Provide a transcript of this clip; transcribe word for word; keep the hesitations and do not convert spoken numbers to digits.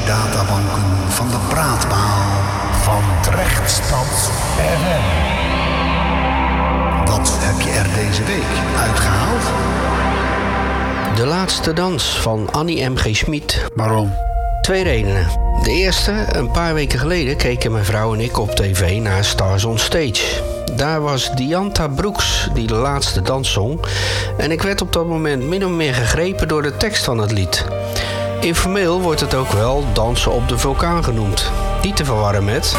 databanken van de praatpaal van Drechtstad F M. Wat heb je er deze week uitgehaald? De laatste dans van Annie M G Schmid. Waarom? Twee redenen. De eerste, een paar weken geleden keken mijn vrouw en ik op tv naar Stars on Stage. Daar was Diantha Brooks die de laatste dans zong. En ik werd op dat moment min of meer gegrepen door de tekst van het lied. Informeel wordt het ook wel dansen op de vulkaan genoemd. Niet te verwarren met